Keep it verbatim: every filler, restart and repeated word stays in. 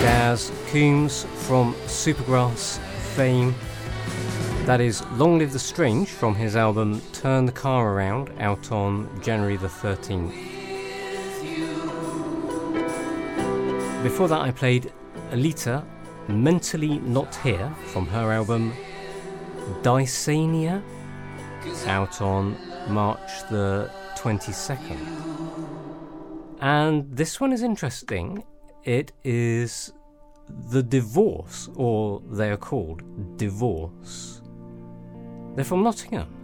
Gaz Coombs from Supergrass fame. That is Long Live the Strange from his album Turn the Car Around, out on January the thirteenth. Before that I played Alita, Mentally Not Here from her album Dysania, out on March the twenty-second. And this one is interesting. It is The Divorce, or they are called Divorce. They're from Nottingham.